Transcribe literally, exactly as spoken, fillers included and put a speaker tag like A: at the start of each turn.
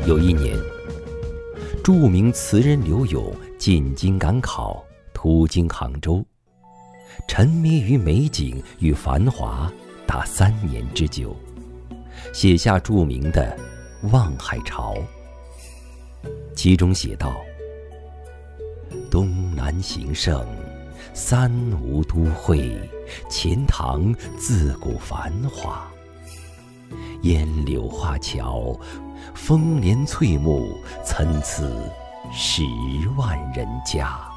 A: 有一年，著名词人刘永进京赶考，途经杭州，沉迷于美景与繁华达三年之久，写下著名的《望海潮》。其中写道：东南形胜，三吴都会，钱塘自古繁华。烟柳画桥，风帘翠幕，参差十万人家。